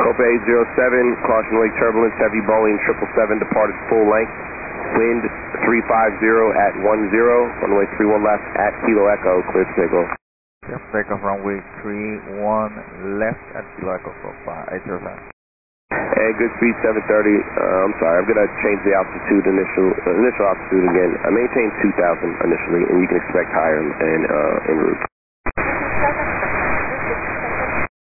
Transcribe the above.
Copa 807, caution wake turbulence, heavy Boeing 777 departed full length. Wind 350 at 10, runway 31 left at Kilo Echo, clear to take off. Yep, takeoff runway 31 left at Kilo Echo for 807. Hey, good speed 730. I'm sorry, I'm going to change the altitude, initial altitude again. I maintained 2,000 initially, and you can expect higher en route.